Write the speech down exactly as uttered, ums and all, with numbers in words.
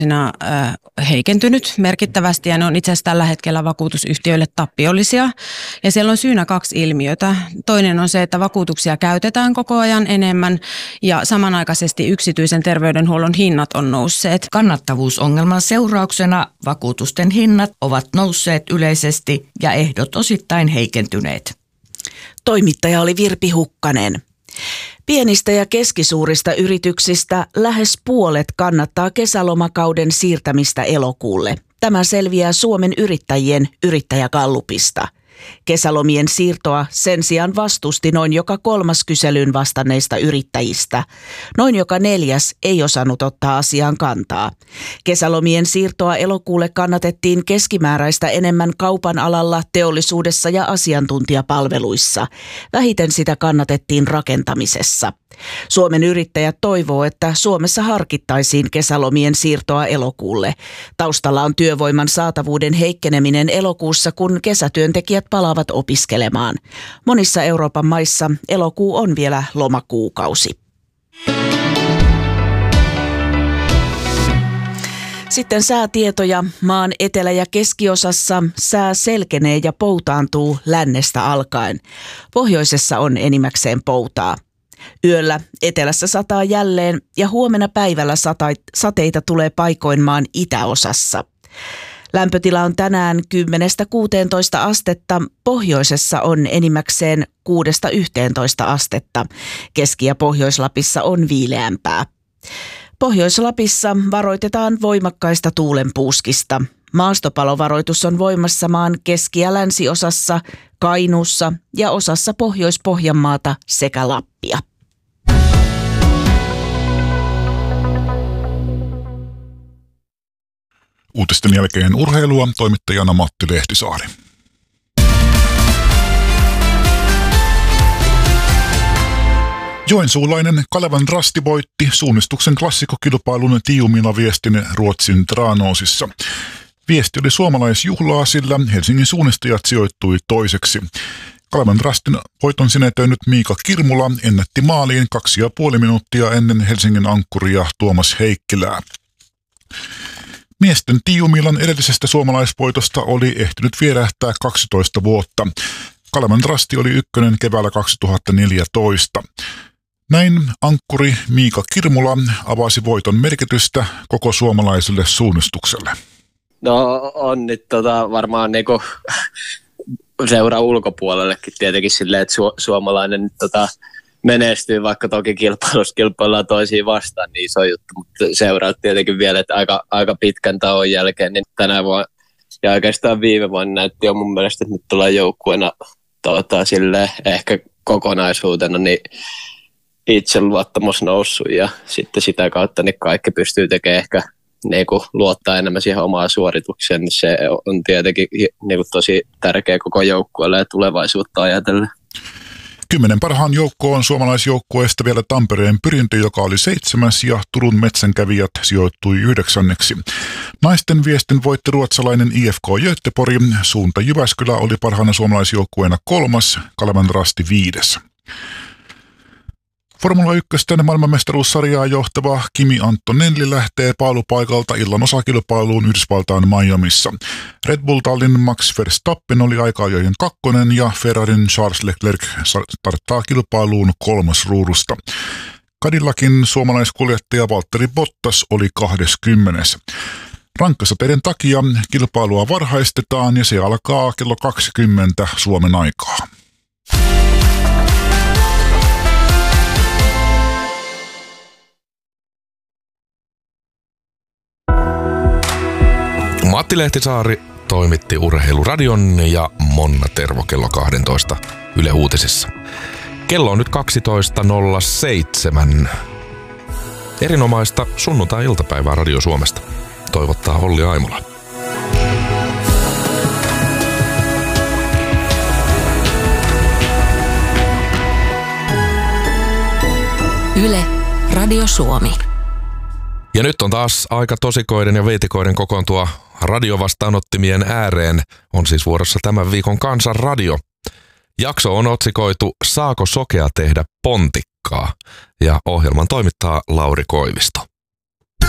heikentynyt merkittävästi ja ne on itse asiassa tällä hetkellä vakuutusyhtiöille tappiollisia. Ja siellä on syynä kaksi ilmiötä. Toinen on se, että vakuutuksia käytetään koko ajan enemmän ja samanaikaisesti yksityisen terveydenhuollon hinnat on nousseet. Kannattavuusongelman seurauksena vakuutusten hinnat ovat nousseet yleisesti ja ehdot osittain heikentyneet. Toimittaja oli Virpi Hukkanen. Pienistä ja keskisuurista yrityksistä lähes puolet kannattaa kesälomakauden siirtämistä elokuulle. Tämä selviää Suomen yrittäjien yrittäjägallupista. Kesälomien siirtoa sen sijaan vastusti noin joka kolmas kyselyyn vastanneista yrittäjistä. Noin joka neljäs ei osannut ottaa asiaan kantaa. Kesälomien siirtoa elokuulle kannatettiin keskimääräistä enemmän kaupan alalla, teollisuudessa ja asiantuntijapalveluissa. Vähiten sitä kannatettiin rakentamisessa. Suomen yrittäjät toivoo, että Suomessa harkittaisiin kesälomien siirtoa elokuulle. Taustalla on työvoiman saatavuuden heikkeneminen elokuussa, kun kesätyöntekijät palaavat opiskelemaan. Monissa Euroopan maissa elokuu on vielä lomakuukausi. Sitten säätietoja. Maan etelä- ja keskiosassa sää selkenee ja poutaantuu lännestä alkaen. Pohjoisessa on enimmäkseen poutaa. Yöllä etelässä sataa jälleen ja huomenna päivällä sateita tulee paikoin maan itäosassa. Lämpötila on tänään kymmenestä kuuteentoista astetta, pohjoisessa on enimmäkseen kuudesta yhteentoista astetta. Keski- ja Pohjois-Lapissa on viileämpää. Pohjois-Lapissa varoitetaan voimakkaista tuulenpuuskista. Maastopalovaroitus on voimassa maan keski- ja länsiosassa, Kainuussa ja osassa Pohjois-Pohjanmaata sekä Lappia. Uutisten jälkeen urheilua, toimittajana Matti Lehtisaari. Joensuulainen Kalevan Rasti voitti suunnistuksen klassikkokilpailun Tiiumila-viestin Ruotsin Tranåsissa. Viesti oli suomalaisjuhlaa, sillä Helsingin suunnistajat sijoittui toiseksi. Kalevan Rastin voiton sinetöinyt Miika Kirmula ennätti maaliin kaksi ja puoli minuuttia ennen Helsingin ankkuria Tuomas Heikkilää. Miesten Tiiumilan edellisestä suomalaisvoitosta oli ehtinyt vierähtää kaksitoista vuotta. Kalevan Rasti oli ykkönen keväällä kaksituhattaneljätoista. Näin ankkuri Miika Kirmula avasi voiton merkitystä koko suomalaiselle suunnistukselle. No on nyt tota, varmaan niinku seura ulkopuolellekin tietenkin silleen, että su- suomalainen tota, menestyy, vaikka toki kilpailussa kilpaillaan toisiin vastaan, niin iso juttu, mutta seuraat tietenkin vielä, että aika, aika pitkän tauon jälkeen, niin tänä vuonna ja oikeastaan viime vuonna näytti jo mun mielestä, että nyt tullaan joukkueena tota, silleen, ehkä kokonaisuutena, niin itseluottamus noussut ja sitten sitä kautta niin kaikki pystyy tekemään ehkä niin kuin luottaa enemmän siihen omaan suoritukseen, niin se on tietenkin niin kuin tosi tärkeä koko joukkueelle ja tulevaisuutta ajatellen. Kymmenen parhaan joukkoon suomalaisjoukkueesta vielä Tampereen Pyrintö, joka oli seitsemäs, ja Turun Metsänkävijät sijoittui yhdeksänneksi. Naisten viestin voitti ruotsalainen I F K Göteborg. Suunta Jyväskylä oli parhaana suomalaisjoukkueena kolmas, Kalevan Rasti viides. Formula yksi maailmanmestaruussarjaa johtava Kimi Antonelli lähtee paalupaikalta illan osakilpailuun Yhdysvaltain Miamissa. Red Bull Tallin Max Verstappen oli aika-ajojen kakkonen ja Ferrarin Charles Leclerc starttaa kilpailuun kolmas ruudusta. Cadillacin suomalaiskuljettaja Valtteri Bottas oli kahdeskymmenes. Rankkasateiden takia kilpailua varhaistetaan ja se alkaa kello kaksikymmentä Suomen aikaa. Matti Lehtisaari toimitti Urheiluradion ja Monna Tervo kello kaksitoista Yle Uutisissa. Kello on nyt kaksitoista nolla seitsemän. Erinomaista sunnuntai-iltapäivää Radio Suomesta. Toivottaa Olli Aimola. Yle Radio Suomi. Ja nyt on taas aika tosikoiden ja veitikoiden kokoontua radiovastaanottimien ääreen. On siis vuorossa tämän viikon Kansan radio. Jakso on otsikoitu Saako sokea tehdä pontikkaa? Ja ohjelman toimittaa Lauri Koivisto.